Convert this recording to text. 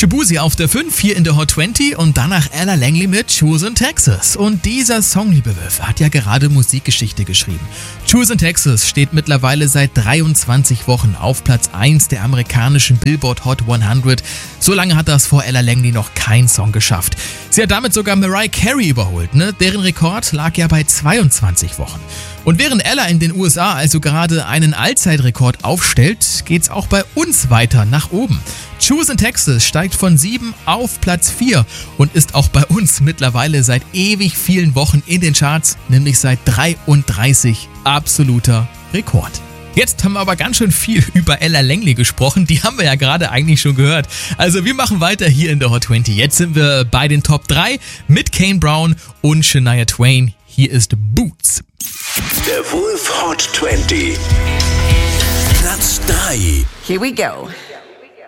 Shaboozey auf der 5 hier in der Hot 20 und danach Ella Langley mit Choose Texas. Und dieser Song, liebe Wölfe, hat ja gerade Musikgeschichte geschrieben. Choose Texas steht mittlerweile seit 23 Wochen auf Platz 1 der amerikanischen Billboard Hot 100. So lange hat das vor Ella Langley noch kein Song geschafft. Sie hat damit sogar Mariah Carey überholt, ne? Deren Rekord lag ja bei 22 Wochen. Und während Ella in den USA also gerade einen Allzeitrekord aufstellt, geht's auch bei uns weiter nach oben. Choose Texas steigt von 7 auf Platz 4 und ist auch bei uns mittlerweile seit ewig vielen Wochen in den Charts, nämlich seit 33. Absoluter Rekord. Jetzt haben wir aber ganz schön viel über Ella Langley gesprochen, die haben wir ja gerade eigentlich schon gehört. Also wir machen weiter hier in der Hot 20. Jetzt sind wir bei den Top 3 mit Kane Brown und Shania Twain. Hier ist Boots. Der Wolf Hot 20. Platz 3. Here we go.